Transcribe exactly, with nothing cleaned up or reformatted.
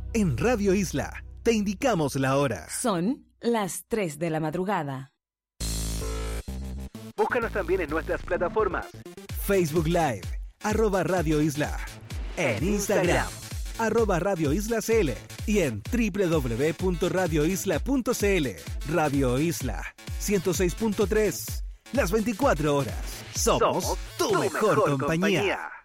En Radio Isla te indicamos la hora. Son las tres de la madrugada. Búscanos también en nuestras plataformas. Facebook Live, arroba Radio Isla. En Instagram, arroba Radio Isla C L. Y en doble u doble u doble u punto radio isla punto c l. Radio Isla, ciento seis punto tres. Las veinticuatro horas. Somos, Somos tu, tu mejor, mejor compañía. compañía.